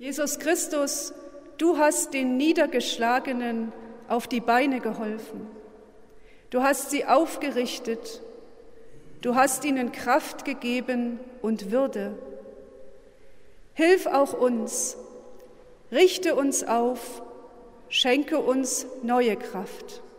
Jesus Christus, du hast den Niedergeschlagenen auf die Beine geholfen. Du hast sie aufgerichtet. Du hast ihnen Kraft gegeben und Würde. Hilf auch uns, richte uns auf, schenke uns neue Kraft.